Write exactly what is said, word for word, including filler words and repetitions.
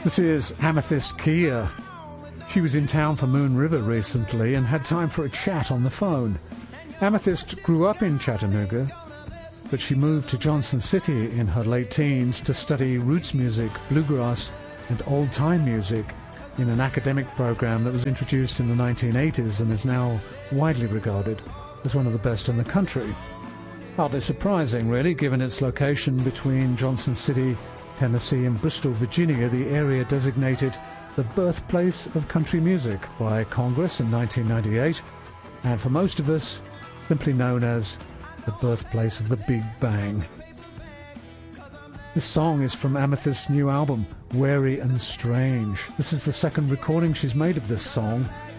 This is Amethyst Kia. She was in town for Moon River recently and had time for a chat on the phone. Amethyst grew up in Chattanooga, but she moved to Johnson City in her late teens to study roots music, bluegrass, and old-time music in an academic program that was introduced in the nineteen eighties and is now widely regarded as one of the best in the country. Hardly surprising, really, given its location between Johnson City, Tennessee, and Bristol, Virginia, the area designated the birthplace of country music by Congress in nineteen ninety-eight, and for most of us, simply known as the birthplace of the Big Bang. This song is from Amethyst's new album, Wary and Strange. This is the second recording she's made of this song,